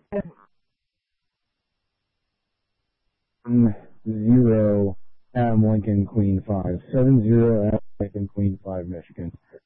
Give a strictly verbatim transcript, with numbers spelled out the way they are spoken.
seven zero Adam Lincoln Queen five. seven zero Adam Lincoln Queen five, Michigan.